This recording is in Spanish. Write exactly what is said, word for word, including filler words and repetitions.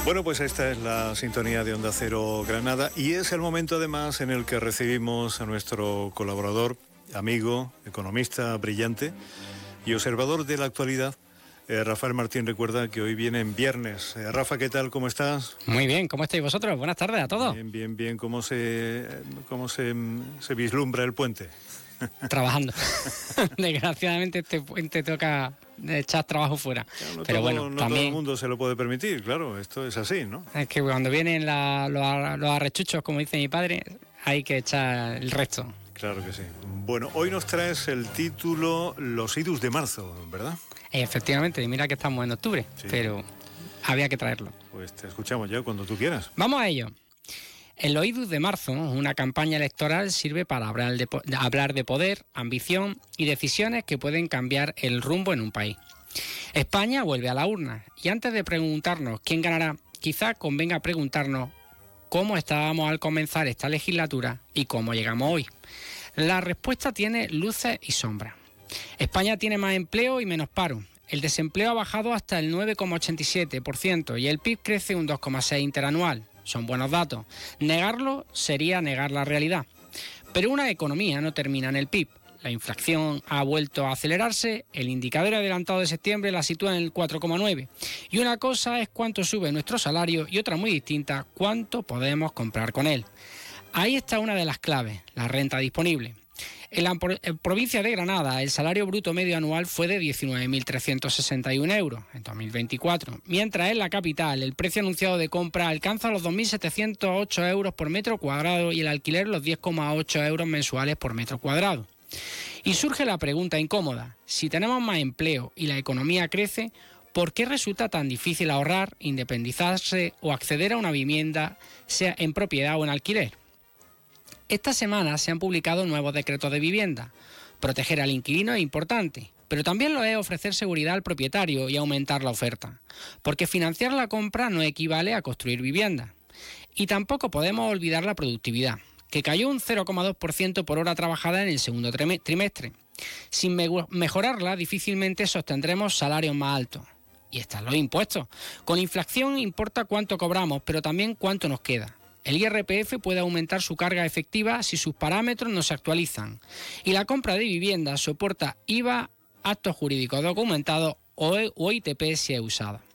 Bueno, pues esta es la sintonía de Onda Cero Granada y es el momento además en el que recibimos a nuestro colaborador, amigo, economista brillante y observador de la actualidad, eh, Rafael Martín. Recuerda que hoy viene en viernes. Eh, Rafa, ¿qué tal? ¿Cómo estás? Muy bien, ¿cómo estáis vosotros? Buenas tardes a todos. Bien, bien, bien. ¿Cómo se, cómo se, se vislumbra el puente? Trabajando. Desgraciadamente este puente toca echar trabajo fuera. Claro, no pero todo, bueno, no también todo el mundo se lo puede permitir, claro, esto es así, ¿no? es que cuando vienen la, los, los arrechuchos, como dice mi padre, hay que echar el resto. Claro que sí. Bueno, hoy nos traes el título Los idus de marzo, ¿verdad? Efectivamente, mira que estamos en octubre, sí, pero había que traerlo. Pues te escuchamos ya cuando tú quieras. Vamos a ello. El Los idus de marzo, una campaña electoral, sirve para hablar de, hablar de poder, ambición y decisiones que pueden cambiar el rumbo en un país. España vuelve a la urna y antes de preguntarnos quién ganará, quizá convenga preguntarnos cómo estábamos al comenzar esta legislatura y cómo llegamos hoy. La respuesta tiene luces y sombras. España tiene más empleo y menos paro. El desempleo ha bajado hasta el nueve coma ochenta y siete por ciento y el P I B crece un dos coma seis por ciento interanual. Son buenos datos. Negarlo sería negar la realidad. Pero una economía no termina en el P I B. La inflación ha vuelto a acelerarse, el indicador adelantado de septiembre la sitúa en el cuatro coma nueve. Y una cosa es cuánto sube nuestro salario y otra muy distinta, cuánto podemos comprar con él. Ahí está una de las claves, la renta disponible. En la provincia de Granada, el salario bruto medio anual fue de diecinueve mil trescientos sesenta y uno euros en dos mil veinticuatro, mientras en la capital el precio anunciado de compra alcanza los dos mil setecientos ocho euros por metro cuadrado y el alquiler los diez coma ocho euros mensuales por metro cuadrado. Y surge la pregunta incómoda, si tenemos más empleo y la economía crece, ¿por qué resulta tan difícil ahorrar, independizarse o acceder a una vivienda, sea en propiedad o en alquiler? Esta semana se han publicado nuevos decretos de vivienda. Proteger al inquilino es importante, pero también lo es ofrecer seguridad al propietario y aumentar la oferta, porque financiar la compra no equivale a construir vivienda. Y tampoco podemos olvidar la productividad, que cayó un cero coma dos por ciento por hora trabajada en el segundo trimestre. Sin mejorarla, difícilmente sostendremos salarios más altos. Y están los impuestos. Con inflación importa cuánto cobramos, pero también cuánto nos queda. El I R P F puede aumentar su carga efectiva si sus parámetros no se actualizan. Y la compra de vivienda soporta I V A, actos jurídicos documentados o I T P si es usada.